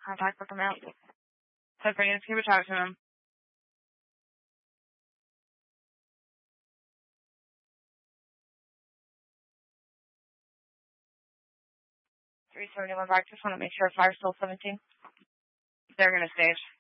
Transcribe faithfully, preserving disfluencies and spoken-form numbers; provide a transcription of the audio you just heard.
contact with him out. So bring it to you, talk to him. three seventy-one back. Just want to make sure fire's still seventeen. They're going to stage.